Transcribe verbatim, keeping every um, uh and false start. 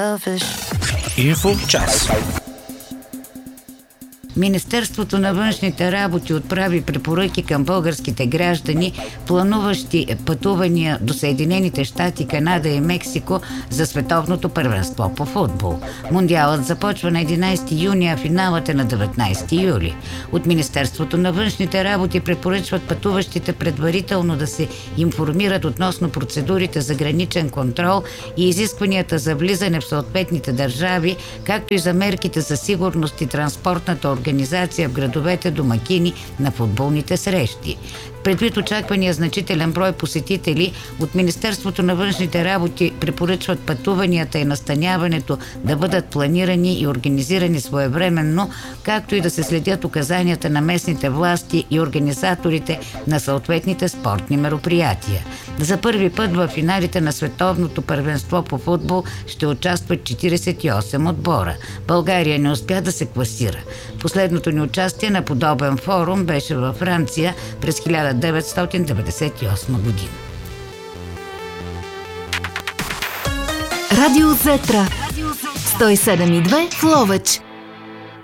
Инфо час. Министерството на външните работи отправи препоръки към българските граждани, плануващи пътувания до Съединените щати, Канада и Мексико за световното първенство по футбол. Мундиалът започва на единайсети юни, а финалът е на деветнайсети юли. От Министерството на външните работи препоръчват пътуващите предварително да се информират относно процедурите за граничен контрол и изискванията за влизане в съответните държави, както и за мерките за сигурност и транспортната организация в градовете домакини на футболните срещи. Предвид очаквания значителен брой посетители, от Министерството на външните работи препоръчват пътуванията и настаняването да бъдат планирани и организирани своевременно, както и да се следят указанията на местните власти и организаторите на съответните спортни мероприятия. За първи път в финалите на световното първенство по футбол ще участват четирийсет и осем отбора. България не успя да се класира. Последното ни участие на подобен форум беше във Франция през хиляда деветстотин деветдесет и осма година. Радио Зетра сто и седем и две в Ловеч.